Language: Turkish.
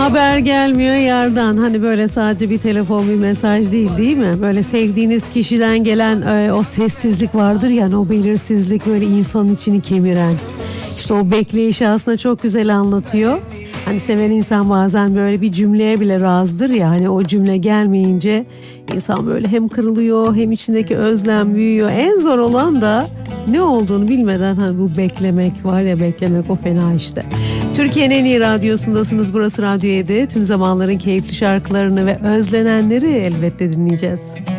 Haber gelmiyor yardan. Hani böyle sadece bir telefon, bir mesaj değil mi? Böyle sevdiğiniz kişiden gelen o sessizlik vardır ya, o belirsizlik böyle insanın içini kemiren. İşte o bekleyişi aslında çok güzel anlatıyor. Hani seven insan bazen böyle bir cümleye bile razıdır ya, hani o cümle gelmeyince insan böyle hem kırılıyor hem içindeki özlem büyüyor. En zor olan da ne olduğunu bilmeden hani bu beklemek var ya, beklemek o fena işte. Türkiye'nin en iyi radyosundasınız, burası Radyo 7. Tüm zamanların keyifli şarkılarını ve özlenenleri elbette dinleyeceğiz.